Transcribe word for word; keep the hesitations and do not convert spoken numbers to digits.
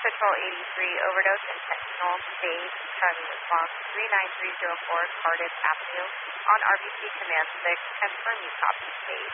Patrol eighty-three, overdose intentional stage, Charlie response three nine three zero four, Cardiff Avenue, on R B C Command six, confirm you copy stage.